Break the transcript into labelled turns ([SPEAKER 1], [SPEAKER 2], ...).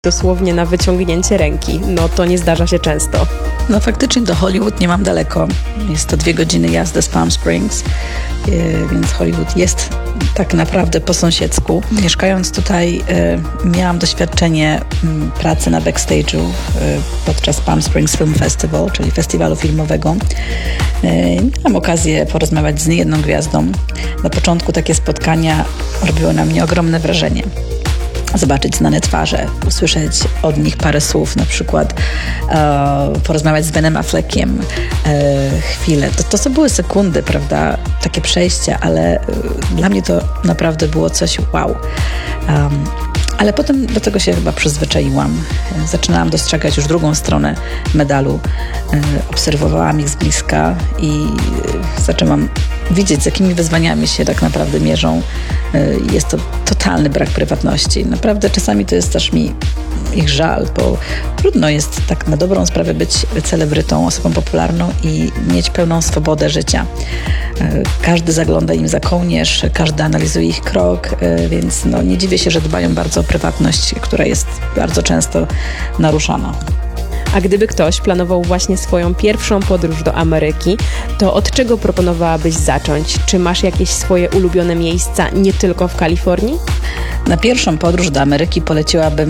[SPEAKER 1] dosłownie na wyciągnięcie ręki. No to nie zdarza się często.
[SPEAKER 2] No faktycznie do Hollywood nie mam daleko. Jest to 2 godziny jazdy z Palm Springs, więc Hollywood jest tak naprawdę po sąsiedzku. Mieszkając tutaj miałam doświadczenie pracy na backstage'u podczas Palm Springs Film Festival, czyli festiwalu filmowego. Miałam okazję porozmawiać z niejedną gwiazdą. Na początku takie spotkania robiły na mnie ogromne wrażenie. Zobaczyć znane twarze, usłyszeć od nich parę słów, na przykład porozmawiać z Benem Affleckiem chwilę. To były sekundy, prawda, takie przejścia, ale dla mnie to naprawdę było coś wow. Ale potem do tego się chyba przyzwyczaiłam. Zaczynałam dostrzegać już drugą stronę medalu. Obserwowałam ich z bliska i zaczęłam widzieć, z jakimi wyzwaniami się tak naprawdę mierzą. Jest to totalny brak prywatności. Naprawdę czasami to jest też mi ich żal, bo trudno jest tak na dobrą sprawę być celebrytą, osobą popularną i mieć pełną swobodę życia. Każdy zagląda im za kołnierz, każdy analizuje ich krok, więc nie dziwię się, że dbają bardzo o prywatność, która jest bardzo często naruszana.
[SPEAKER 1] A gdyby ktoś planował właśnie swoją pierwszą podróż do Ameryki, to od czego proponowałabyś zacząć? Czy masz jakieś swoje ulubione miejsca nie tylko w Kalifornii?
[SPEAKER 2] Na pierwszą podróż do Ameryki poleciłabym